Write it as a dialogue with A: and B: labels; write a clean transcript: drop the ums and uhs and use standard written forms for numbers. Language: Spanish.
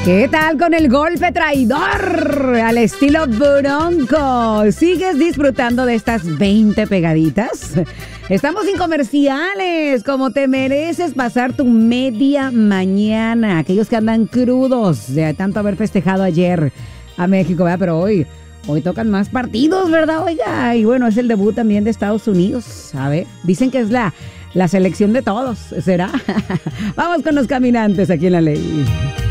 A: ¿Qué tal con el golpe traidor al estilo Bronco? ¿Sigues disfrutando de estas 20 pegaditas? Estamos sin comerciales, como te mereces pasar tu media mañana. Aquellos que andan crudos de tanto haber festejado ayer a México, ¿verdad? Pero hoy tocan más partidos, ¿verdad? Oiga, y bueno, es el debut también de Estados Unidos. A ver, dicen que es la selección de todos, ¿será? Vamos con los caminantes aquí en La Ley.